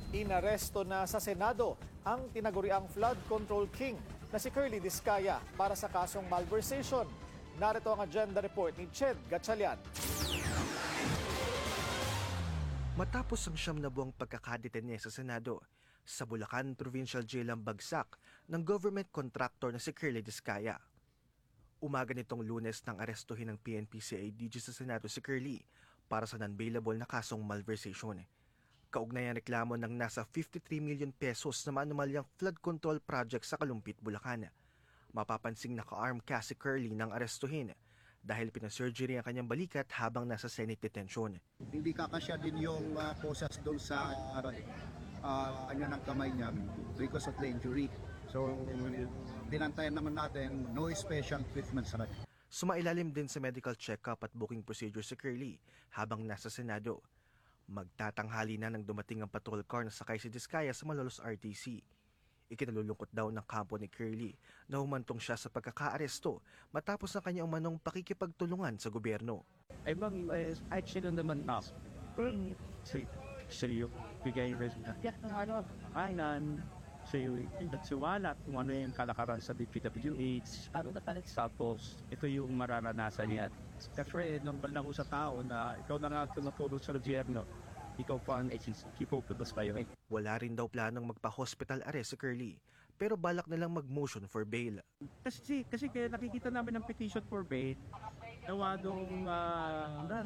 Inaresto na sa Senado ang tinaguriang flood control king na si Curly Discaya para sa kasong malversation. Narito ang agenda report ni Ched Gatchalian. Matapos ang 9 na buwang pagkakadeten niya sa Senado, sa Bulacan Provincial Jail ang bagsak ng government contractor na si Curly Discaya. Umaga nitong Lunes nang arestuhin ng PNP CIDG sa Senado si Curly para sa non-bailable na kasong malversation. Kaugnay ang reklamo ng nasa 53 million pesos na maanumalyang flood control project sa Kalumpit, Bulacan. Mapapansing naka-arm cast si Curly nang arestuhin dahil pinasurgery ang kanyang balikat habang nasa Senate detention. Hindi kakasya din yung posas doon sa kanya ng kamay niya because of the injury. So, dinantayan naman natin no special treatment sa kanya. Sumailalim din sa medical check-up at booking procedure si Curly habang nasa Senado. Magtatanghali na nang dumating ang patrol car na sakay si Discaya sa Malolos RTC. Ikinalulungkot daw ng kampo ni Curly na humantong siya sa pagkakaaresto matapos ang kanyang umanong pakikipagtulungan sa gobyerno. Ay bang actually naman na sa'yo bigay rin na kainan sa'yo nagsiwala kung ano yung kalakaran sa DPWH tapos ito yung mararanasan niya. Kasi normal na ko sa tao na ikaw na nga tumutulong sa gobyerno, ikaw pa ang kipopulong kayo. Wala rin daw planong magpa-hospital arrest si Curly pero balak nilang mag-motion for bail. Kasi kaya nakikita namin ng petition for bail, nawa doong